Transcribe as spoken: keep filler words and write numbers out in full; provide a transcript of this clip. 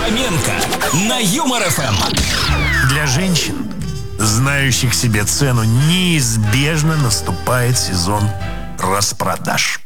Фоменко на Юмор эф эм. Для женщин, знающих себе цену, неизбежно наступает сезон распродаж.